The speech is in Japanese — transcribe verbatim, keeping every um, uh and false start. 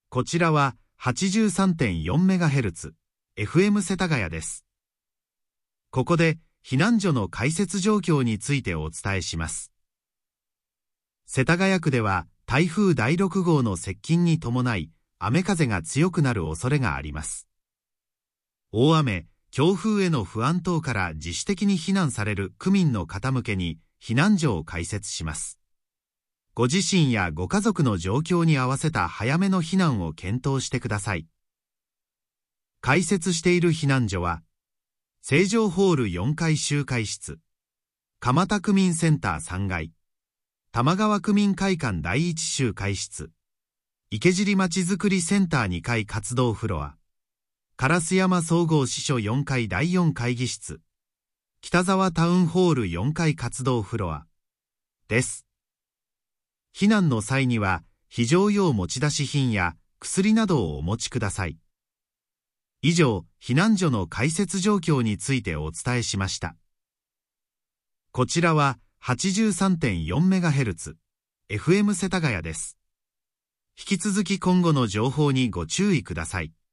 こちらは はちじゅうさんてんよんメガヘルツ、エフエム 世田谷です。ここで避難所の開設状況についてお伝えします。世田谷区では台風だいろくごうの接近に伴い雨風が強くなる恐れがあります。大雨、強風への不安等から自主的に避難される区民の方向けに避難所を開設します。ご自身やご家族の状況に合わせた早めの避難を検討してください。開設している避難所は、成城ホールよんかい集会室、蒲田区民センターさんがい、玉川区民会館だいいち集会室、池尻まちづくりセンターにかい活動フロア、烏山総合支所よんかいだいよん会議室、北沢タウンホールよんかい活動フロアです。避難の際には非常用持ち出し品や薬などをお持ちください。以上、避難所の開設状況についてお伝えしました。こちらは はちじゅうさんてんよんメガヘルツ、エフエム 世田谷です。引き続き今後の情報にご注意ください。